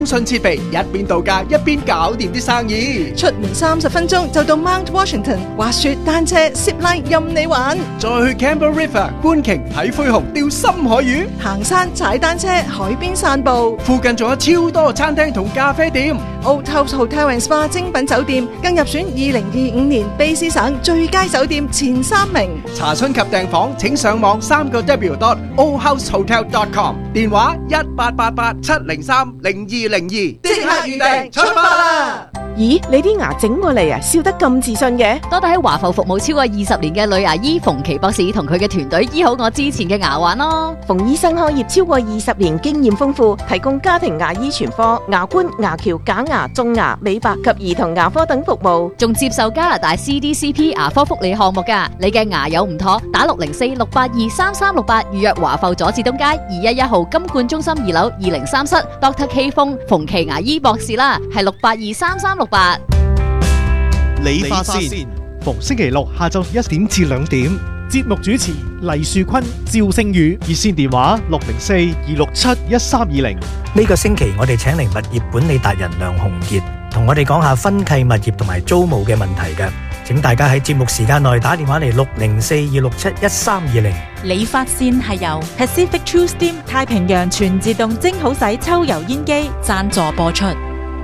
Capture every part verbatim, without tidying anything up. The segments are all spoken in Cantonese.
通訊設備，一邊度假一邊搞掂啲生意。 出門三十分鐘就到 Mount Washington，滑雪、單車、zip line 任你玩。 再去 Campbell River 觀鯨睇灰熊、釣深海魚， 行山、踩單車、海邊散步。 附近仲有超多餐廳同咖啡店。 Old House Hotel and Spa 精品酒店更入選二零二五年卑詩省最佳酒店前三名。 查詢及訂房請上網三個 W dot old house hotel dot com， 電話一八八八七零三零二零二，即刻預訂出發啦！ 咦，你啲牙整過嚟啊，笑得咁自信嘅？ 多得喺華埠服務超過二十年嘅女牙醫馮琪博士同佢嘅團隊醫好我之前嘅牙患咯。 馮醫生開業超過二十年，經驗豐富，提供家庭牙醫全科、牙冠、牙橋、假牙、種牙、美白及兒童牙科等服務， 仲接受加拿大 C D C P 牙科福利項目㗎。你嘅牙有唔妥，打六零四六八二三三六八預約華埠佐治東街二一一號金冠中心二樓二零三室 Doctor K 風馮琪牙醫博士啦，係六八二三三六八。 理髮線，逢星期六下晝一點至兩點。節目主持黎樹坤、趙星宇，熱線電話六零四二六七一三二零。 呢個星期我哋請嚟物業管理達人梁鴻傑，同我哋講下分契物業同埋租務嘅問題嘅。請大家喺節目時間內打電話嚟六零四二六七一三二零。 理髮線係由 Pacific True Steam 太平洋全自動蒸好洗抽油煙機贊助播出。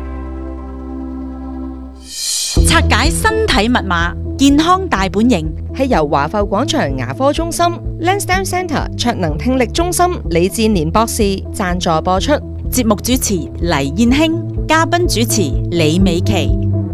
拆解身體密碼，健康大本營係由華埠廣場牙科中心 Lansdowne Centre 卓能聽力中心李志年博士贊助播出。 節目主持黎燕興，嘉賓主持李美琪。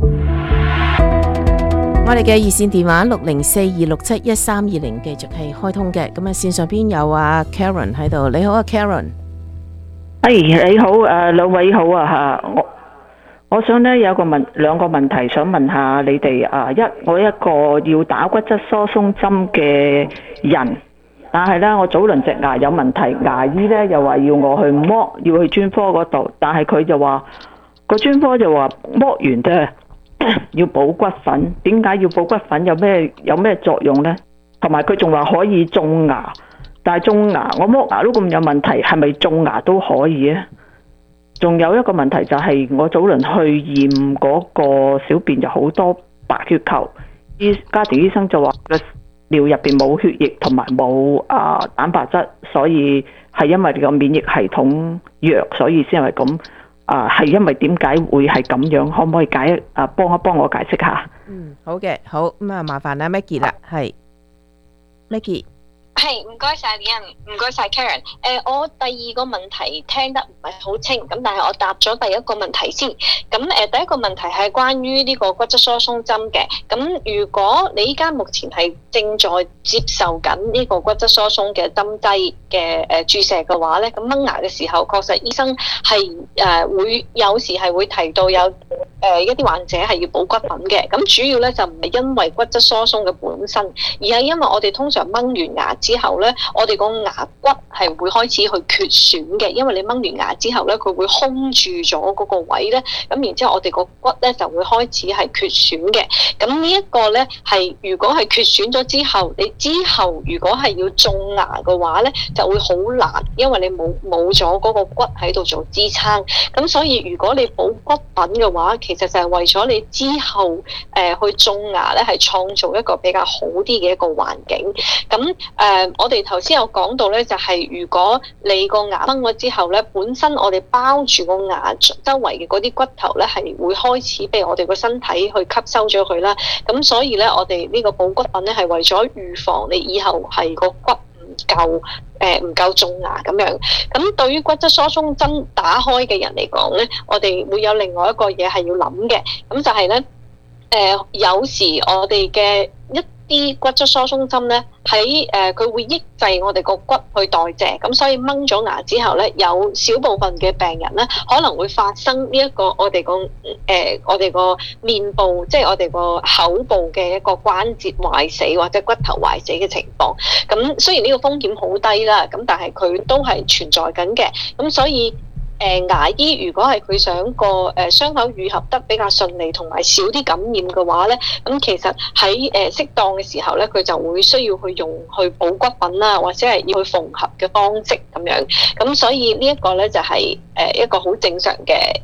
我哋嘅熱線電話六零四二六七一三二零繼續係開通嘅。咁啊，線上邊有阿 Karen 喺度。你好啊 Karen。 誒，你好，誒，兩位好啊吓，我我想咧有個問兩個問題想問下你哋啊。一，我一個要打骨質疏鬆針嘅人，但係咧我早輪隻牙有問題，牙醫咧又話要我去剝，要去專科嗰度，但係佢就話個專科就話剝完啫，要補骨粉。點解要補骨粉？有咩有咩作用呢？同埋佢仲話可以種牙，但係種牙我剝牙都咁有問題，係咪種牙都可以啊？仲有一個問題就係我早輪去驗嗰個小便就好多白血球，醫家庭醫生就話個尿入邊冇血液同埋冇啊蛋白質，所以係因為你個免疫系統弱，所以先係咁啊。係因為點解會係咁樣？可唔可以解啊？幫一幫我解釋下。 嗯，好嘅，好咁啊，麻煩啦 Maggie 啦，係 Maggie。 係，唔該晒，Leon，唔該晒 Karen。誒，我第二個問題聽得唔係好清，咁但係我答咗第一個問題先。咁誒，第一個問題係關於呢個骨質疏鬆針嘅。咁如果你依家目前係正在接受緊呢個骨質疏鬆嘅針劑嘅誒注射嘅話咧，咁掹牙嘅時候，確實醫生係誒會有時係會提到有誒一啲患者係要補骨粉嘅。咁主要咧就唔係因為骨質疏鬆嘅本身，而係因為我哋通常掹完牙之後咧，我哋個牙骨係會開始去缺損嘅，因為你掹完牙之後咧，佢會空住咗嗰個位咧，咁然之後我哋個骨咧就會開始係缺損嘅。咁呢一個咧係如果係缺損咗之後，你之後如果係要種牙嘅話咧，就會好難，因為你冇冇咗嗰個骨喺度做支撐。咁所以如果你補骨粉嘅話，其實就係為咗你之後誒、呃、去種牙咧，係創造一個比較好啲嘅一個環境。咁誒。呃誒，我哋頭先有講到咧，就係如果你個牙崩咗之後咧，本身我哋包住個牙周圍嘅嗰啲骨頭咧，係會開始被我哋個身體去吸收咗佢啦。咁所以咧，我哋呢個補骨粉咧，係為咗預防你以後係個骨唔夠誒唔夠種牙咁樣。咁對於骨質疏鬆針打開嘅人嚟講咧，我哋會有另外一個嘢係要諗嘅，咁就係咧誒，有時我哋嘅一啲骨質疏鬆針咧，喺誒佢會抑制我哋個骨去代謝，咁所以掹咗牙之後咧，有少部分嘅病人咧，可能會發生呢一個我哋個誒我哋個面部，即係我哋個口部嘅一個關節壞死或者骨頭壞死嘅情況。咁雖然呢個風險好低啦，咁但係佢都係存在緊嘅，咁所以。誒、 誒牙醫如果係佢想個誒傷口愈合得比較順利，同埋少啲感染嘅話咧，咁其實喺誒適當嘅時候咧，佢就會需要去用去補骨品啦，或者係要去縫合嘅方式咁樣。咁所以呢一個咧就係誒一個好正常嘅